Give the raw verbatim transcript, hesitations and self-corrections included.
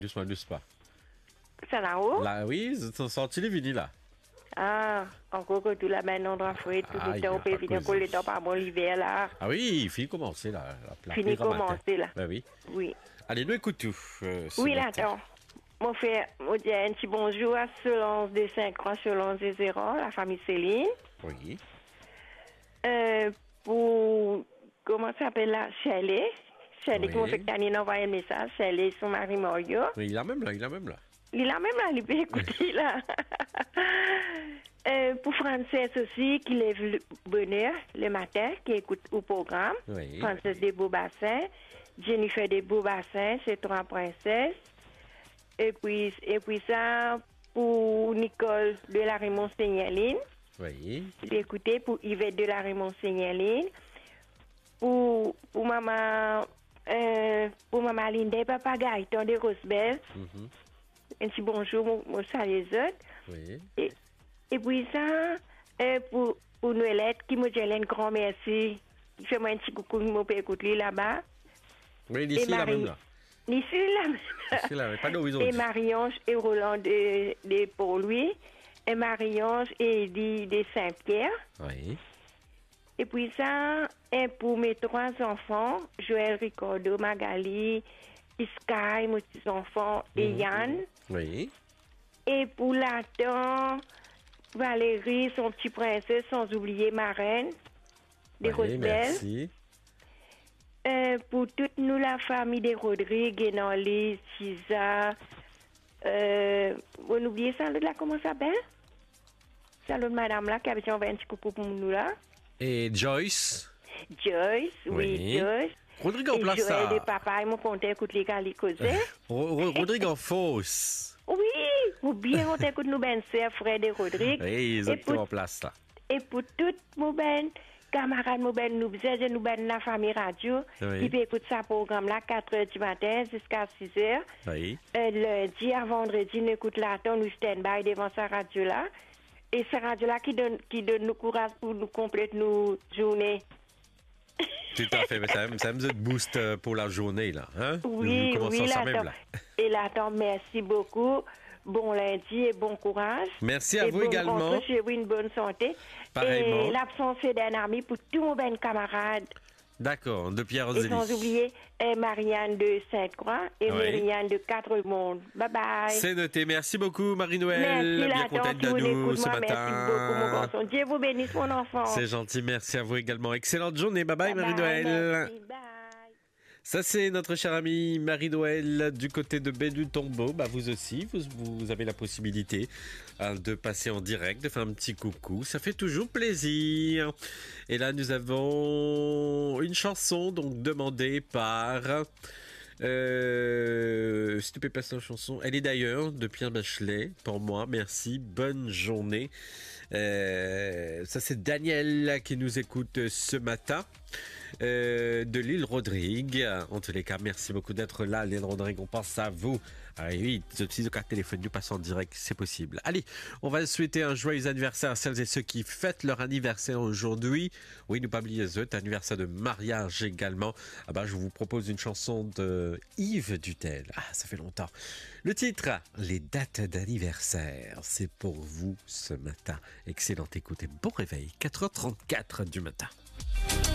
Doucement, doucement. Ça là-haut? Là, oui, ils sont sortis les vinyles là. Ah, encore que tout là, maintenant, on doit faire tout Ah, le il y temps, a on peut pas venir causé. pour le temps par bon l'hiver là. Ah oui, il finit commencer là. La, la Fini pluie grand matin. commencer là. Ben oui. Oui. Allez, nous écoutons. Euh, ce Oui, là, matin. attends. Mon frère, moi, dis un petit bonjour à Solange de Saint-Croix, Solange de Zéro, la famille Céline. Oui. Euh, pour, comment ça s'appelle là? Shelley. Shelley, Oui. qui m'a fait que Tanine envoyé un message. Shelley, son mari Mario. Oui, il a même là, il a même là. Il a même là, il peut écouter là. Euh, pour Frances aussi, qui lève le bonheur le matin, qui écoute au programme. Oui. Frances oui. des Beaubassins. Jennifer des Beaubassins, c'est trois princesses. Et puis, et puis ça, pour Nicole de la Raymond Signaline. Oui. J'ai écouté pour Yvette de la Raymond Signaline. Pour, pour maman, euh, pour maman Linda et papa Gaëtan de Rosebel. Mhm. Un petit bonjour, mon, mon salut les autres. Oui. Et, et puis ça, euh, pour, pour Noëlette, qui me dit un grand merci. Il fait moi un petit coucou, mon père écoute lui là-bas. Oui, Et ici, là Marie- même là. Ici, là. Ici, là, pas d'horizon. Et Marie-Ange et Roland de, de pour lui. Et Marie-Ange et Eddie de Saint-Pierre. Oui. Et puis ça, et pour mes trois enfants, Joël, Ricardo, Magali, Sky, mes petits enfants, et Mhm. Yann. Oui. Et pour Nathan, Valérie, son petit princesse, sans oublier ma reine, des Oui, Rosebelles. merci. Euh, pour toute nous, la famille des Rodrigues, Guénoli, Chisa, euh, on oublie ça, l'autre là, comment ça s'appelle? Ça, l'autre madame là, qui avait envoyé un petit coucou pour nous là. Et Joyce. Joyce, oui, Oui. Joyce. Rodrigue en Et place Joël ça. et papa, ils m'ont conté écoute les gars, les causaient. Ro- Ro- Rodrigue en fausse. Oui, ou bien on t'écoute nous, ben, c'est Fred et Rodrigue. Oui, ils Et ont pour- en place là. Et pour toutes nos ben, camarades, nos ben, nous, bzez, nous ben, la famille radio, Oui. qui peut écouter ce programme-là, quatre heures du matin jusqu'à six heures. Oui. Euh, lundi à vendredi, nous écoute là, nous stand-by devant sa radio-là. Et cette radio-là qui donne, qui donne nous courage pour nous compléter nos journées. Tout à fait, mais ça, ça me booste euh, pour la journée, là. Hein? Oui, Nous commençons oui, ça là, même, attends. là. Et là, attends, merci beaucoup. Bon lundi et bon courage. Merci à et vous bonne également. rentrée chez vous, une bonne santé. Pareillement. Et l'absence d'un ami pour tous nos bons camarades. D'accord, de Pierre Et Rosely. sans oublier euh, Marianne de Sainte-Croix et Oui. Marianne de Quatre-Mondes. Bye bye. C'est noté. Merci beaucoup, Marie-Noël. Merci, Bien la contente tante, de vous nous ce l'écoute-moi. Merci beaucoup, mon matin. garçon. Dieu vous bénisse, mon enfant. C'est gentil. Merci à vous également. Excellente journée. Bye bye, Marie-Noël. Merci, bye. Ça, c'est notre chère amie Marie-Noël du côté de Baie du Tombeau. Bah, vous aussi, vous, vous avez la possibilité hein, de passer en direct, de faire un petit coucou. Ça fait toujours plaisir. Et là, nous avons une chanson donc demandée par... Euh, si tu peux passer la chanson. Elle est d'ailleurs de Pierre Bachelet. Pour moi, merci. Bonne journée. Euh, ça, c'est Daniel qui nous écoute ce matin. Euh, de l'île Rodrigue. En tous les cas, merci beaucoup d'être là, l'île Rodrigue. On pense à vous. Ah oui, si le cas téléphone nous passe en direct, c'est possible. Allez, on va souhaiter un joyeux anniversaire à celles et ceux qui fêtent leur anniversaire aujourd'hui. Oui, nous pas oublier eux, anniversaire de mariage également. Ah bah, je vous propose une chanson de Yves Dutel. Ah, ça fait longtemps. Le titre, les dates d'anniversaire. C'est pour vous ce matin. Excellente écoute et bon réveil. quatre heures trente-quatre du matin.